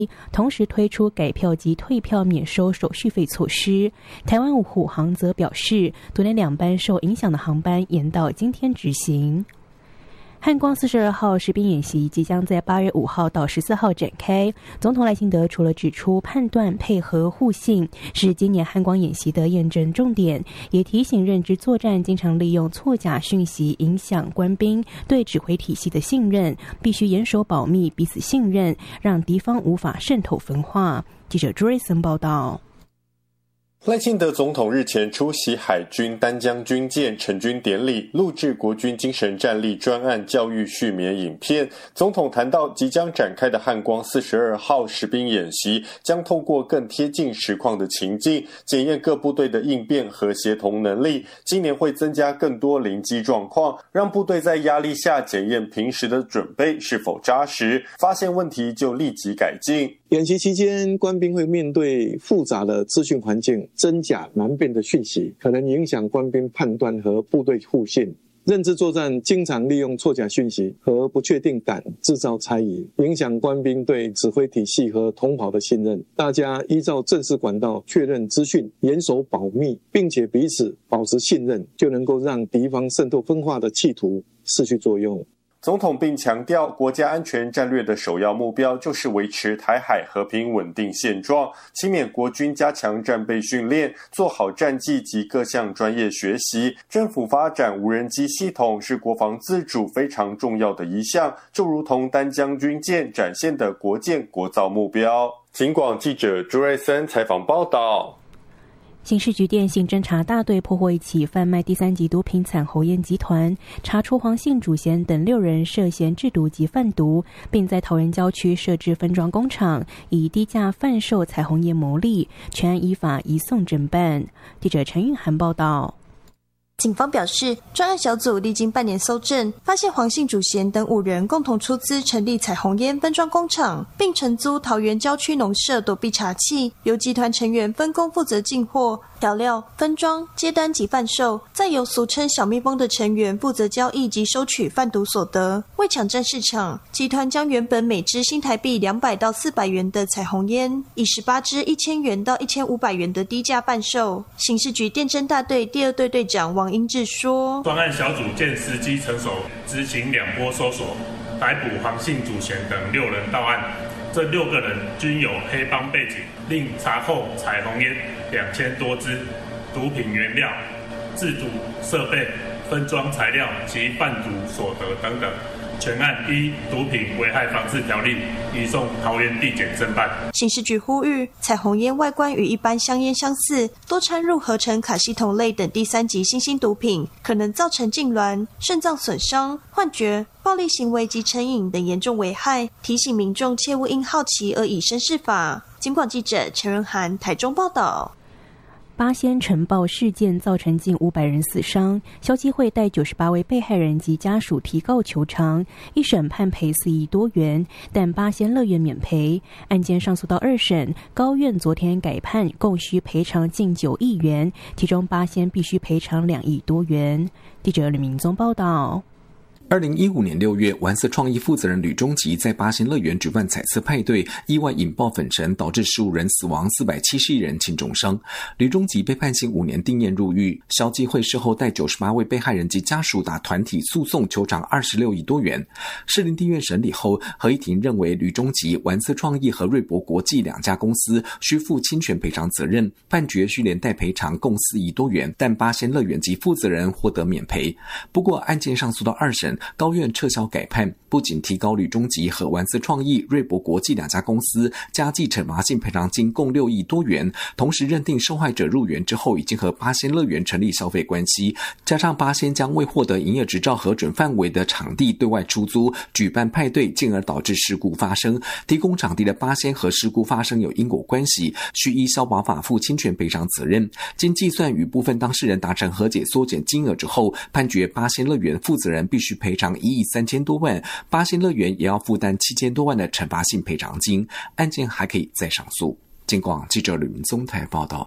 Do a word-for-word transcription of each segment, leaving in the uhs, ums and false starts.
同时推出改票及退票免收手续费措施。台湾虎航则表示，昨天两班受影响的航班延到今天执行。汉光四十二号实兵演习即将在八月五号到十四号展开。总统赖清德除了指出判断、配合、互信是今年汉光演习的验证重点，也提醒认知作战经常利用错假讯息影响官兵对指挥体系的信任，必须严守保密，彼此信任，让敌方无法渗透分化。记者朱瑞森报道。 赖清德总统日前出席海军丹江军舰成军典礼，录制国军精神战力专案教育续绵影片。总统谈到即将展开的汉光四十二号实兵演习，将透过更贴近实况的情境，检验各部队的应变和协同能力。今年会增加更多临机状况，让部队在压力下检验平时的准备是否扎实，发现问题就立即改进。 演习期间，官兵会面对复杂的资讯环境，真假难辨的讯息可能影响官兵判断和部队互信。认知作战经常利用错假讯息和不确定感制造猜疑，影响官兵对指挥体系和同袍的信任。大家依照正式管道确认资讯，严守保密，并且彼此保持信任，就能够让敌方渗透分化的企图失去作用。 总统并强调，国家安全战略的首要目标就是维持台海和平稳定现状，期勉国军加强战备训练，做好战技及各项专业学习。政府发展无人机系统是国防自主非常重要的一项，就如同丹江军舰展现的国建国造目标。警广记者朱瑞森采访报道。 刑事局电信侦查大队破获一起贩卖第三级毒品彩虹烟集团，查出黄姓主嫌等六人涉嫌制毒及贩毒，并在桃园郊区设置分装工厂，以低价贩售彩虹烟牟利，全案依法移送侦办。记者陈韵涵报道。 警方表示，专案小组历经半年搜证，发现黄姓主嫌等五人共同出资成立彩虹烟分装工厂，并承租桃园郊区农舍躲避查缉，由集团成员分工负责进货、调料、分装、接单及贩售，再由俗称小蜜蜂的成员负责交易及收取贩毒所得。为抢占市场，集团将原本每支新台币两百到四百元的彩虹烟，以十八支一千元到一千五百元的低价贩售。刑事局电侦大队第二队队长王英志说， 专案小组见时机成熟，执行两波搜索，逮捕黄姓主嫌等六人到案。这六个人均有黑帮背景，另查扣彩虹烟两千多支，毒品原料、制毒设备、分装材料及贩毒所得等等。全案依毒品危害防治条例移送桃园地检侦办。 刑事局呼吁，彩虹烟外观与一般香烟相似，多掺入合成卡西酮类等第三级新兴毒品，可能造成痉挛、肾脏损伤、幻觉、暴力行为及成瘾等严重危害，提醒民众切勿因好奇而以身试法。警广记者陈仁涵台中报道。 八仙尘爆事件造成近五百人死伤，消基会带九十八位被害人及家属提告求偿，一审判赔四亿多元，但八仙乐园免赔。案件上诉到二审，高院昨天改判，共需赔偿近九亿元，其中八仙必须赔偿两亿多元。记者吕明宗报道。 二零一五年六月，玩色创意负责人吕中吉在八仙乐园举办彩色派对，意外引爆粉尘，导致十五人死亡，四百七十一人轻重伤。吕中吉被判刑五年定谳入狱。消基会事后带九十八位被害人及家属打团体诉讼，求偿二十六亿多元。士林地院审理后，合议庭认为吕中吉、玩色创意和瑞博国际两家公司需负侵权赔偿责任，判决需连带赔偿共四亿多元，但八仙乐园及负责人获得免赔。不过案件上诉到二审，高院撤销改判，不仅提高吕中吉和玩色创意、瑞博国际两家公司加计惩罚性赔偿金共六亿多元，同时认定受害者入园之后已经和八仙乐园成立消费关系，加上八仙将未获得营业执照核准范围的场地对外出租举办派对，进而导致事故发生。提供场地的八仙和事故发生有因果关系，需依消保法负侵权赔偿责任。经计算与部分当事人达成和解缩减金额之后，判决八仙乐园负责人必须赔偿一亿三千多万，八仙乐园也要负担七千多万的惩罚性赔偿金，案件还可以再上诉。警广记者吕明宗台报道。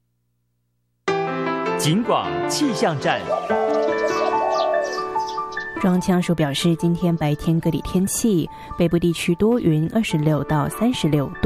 警广气象站。 中央气象署表示，今天白天各地天气，北部地区多云，二十六到三十六度。